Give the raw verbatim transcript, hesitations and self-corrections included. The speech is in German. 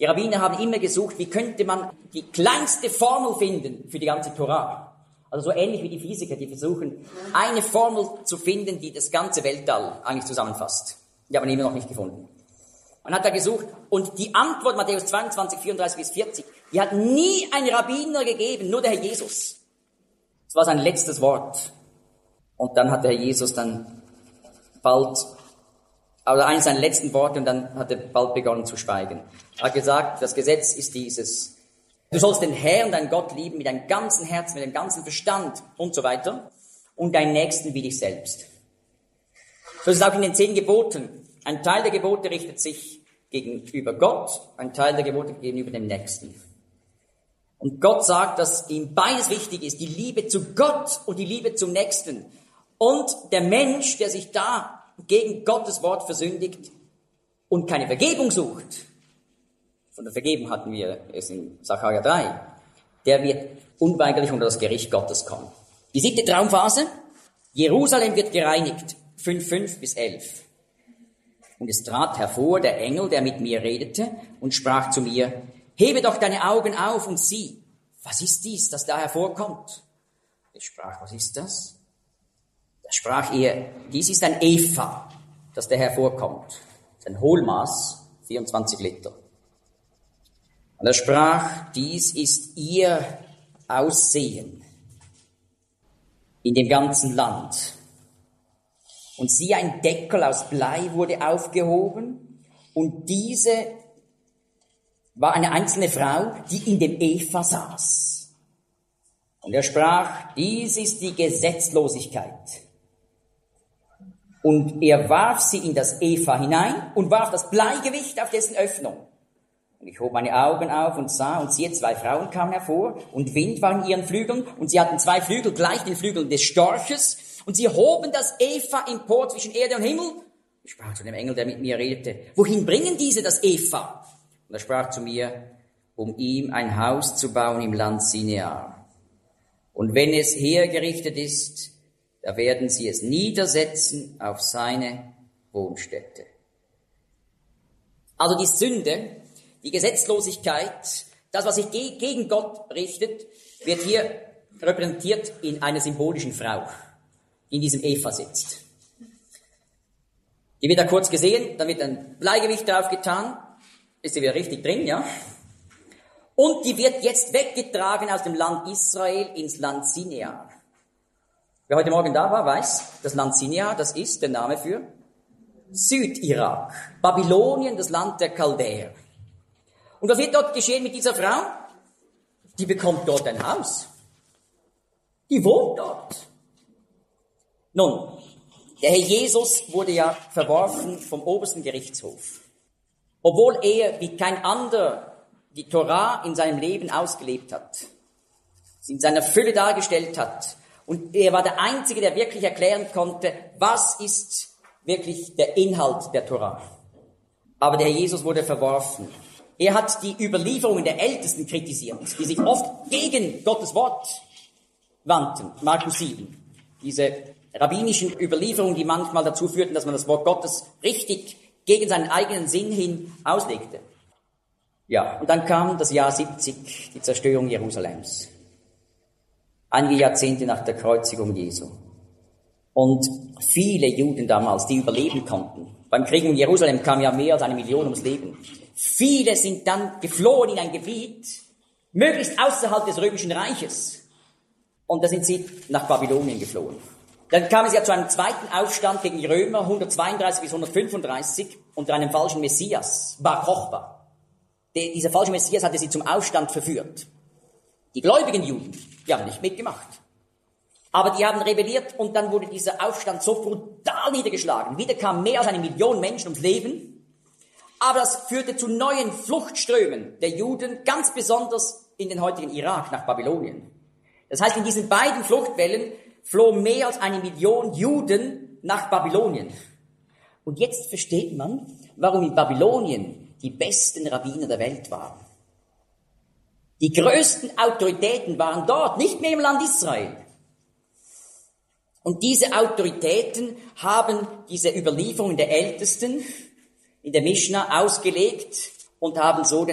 Die Rabbiner haben immer gesucht, wie könnte man die kleinste Formel finden für die ganze Torah. Also so ähnlich wie die Physiker, die versuchen, eine Formel zu finden, die das ganze Weltall eigentlich zusammenfasst. Die haben immer noch nicht gefunden. Man hat da gesucht und die Antwort, Matthäus zweiundzwanzig, vierunddreißig bis vierzig, die hat nie ein Rabbiner gegeben, nur der Herr Jesus. Das war sein letztes Wort. Und dann hat der Herr Jesus dann bald, also eines seiner letzten Worte, und dann hat er bald begonnen zu schweigen. Er hat gesagt, das Gesetz ist dieses: Du sollst den Herrn, deinen Gott lieben, mit deinem ganzen Herzen, mit deinem ganzen Verstand und so weiter, und deinen Nächsten wie dich selbst. So ist es auch in den zehn Geboten. Ein Teil der Gebote richtet sich gegenüber Gott, ein Teil der Gebote gegenüber dem Nächsten. Und Gott sagt, dass ihm beides wichtig ist, die Liebe zu Gott und die Liebe zum Nächsten. Und der Mensch, der sich da gegen Gottes Wort versündigt und keine Vergebung sucht, von der Vergebung hatten wir es in Sacharja drei, der wird unweigerlich unter das Gericht Gottes kommen. Die siebte Traumphase: Jerusalem wird gereinigt, fünf, fünf bis elf. Und es trat hervor der Engel, der mit mir redete, und sprach zu mir: Hebe doch deine Augen auf und sieh, was ist dies, das da hervorkommt? Ich sprach: Was ist das? Da sprach er: Dies ist ein Epha, das da hervorkommt. Das ist ein Hohlmaß, vierundzwanzig Liter. Und er sprach: Dies ist ihr Aussehen in dem ganzen Land. Und siehe, ein Deckel aus Blei wurde aufgehoben, und diese war eine einzelne Frau, die in dem Epha saß. Und er sprach: Dies ist die Gesetzlosigkeit. Und er warf sie in das Epha hinein und warf das Bleigewicht auf dessen Öffnung. Und ich hob meine Augen auf und sah, und siehe, zwei Frauen kamen hervor, und Wind war in ihren Flügeln, und sie hatten zwei Flügel gleich den Flügeln des Storches, und sie hoben das Epha empor zwischen Erde und Himmel. Ich sprach zu dem Engel, der mit mir redete: Wohin bringen diese das Epha? Und er sprach zu mir: Um ihm ein Haus zu bauen im Land Sinear. Und wenn es hergerichtet ist, da werden sie es niedersetzen auf seine Wohnstätte. Also die Sünde, die Gesetzlosigkeit, das, was sich ge- gegen Gott richtet, wird hier repräsentiert in einer symbolischen Frau, die in diesem Epha sitzt. Die wird da kurz gesehen, dann wird ein Bleigewicht drauf getan, ist sie wieder richtig drin, ja? Und die wird jetzt weggetragen aus dem Land Israel ins Land Sinear. Wer heute Morgen da war, weiß, das Land Sinear, das ist der Name für Südirak. Babylonien, das Land der Chaldäer. Und was wird dort geschehen mit dieser Frau? Die bekommt dort ein Haus. Die wohnt dort. Nun, der Herr Jesus wurde ja verworfen vom obersten Gerichtshof. Obwohl er wie kein anderer die Torah in seinem Leben ausgelebt hat, sie in seiner Fülle dargestellt hat, und er war der Einzige, der wirklich erklären konnte, was ist wirklich der Inhalt der Torah. Aber der Herr Jesus wurde verworfen. Er hat die Überlieferungen der Ältesten kritisiert, die sich oft gegen Gottes Wort wandten. Markus sieben. Diese rabbinischen Überlieferungen, die manchmal dazu führten, dass man das Wort Gottes richtig gegen seinen eigenen Sinn hin auslegte. Ja, und dann kam das Jahr siebzig, die Zerstörung Jerusalems. Einige Jahrzehnte nach der Kreuzigung Jesu. Und viele Juden damals, die überleben konnten. Beim Krieg um Jerusalem kam ja mehr als eine Million ums Leben. Viele sind dann geflohen in ein Gebiet, möglichst außerhalb des Römischen Reiches. Und da sind sie nach Babylonien geflohen. Dann kam es ja zu einem zweiten Aufstand gegen die Römer, hundertzweiunddreißig bis hundertfünfunddreißig, unter einem falschen Messias, Bar Kochba. Der, dieser falsche Messias hatte sie zum Aufstand verführt. Die gläubigen Juden, die haben nicht mitgemacht. Aber die haben rebelliert, und dann wurde dieser Aufstand so brutal niedergeschlagen. Wieder kamen mehr als eine Million Menschen ums Leben. Aber das führte zu neuen Fluchtströmen der Juden, ganz besonders in den heutigen Irak nach Babylonien. Das heißt, in diesen beiden Fluchtwellen flohen mehr als eine Million Juden nach Babylonien. Und jetzt versteht man, warum in Babylonien die besten Rabbiner der Welt waren. Die größten Autoritäten waren dort, nicht mehr im Land Israel. Und diese Autoritäten haben diese Überlieferungen der Ältesten in der Mischna ausgelegt und haben so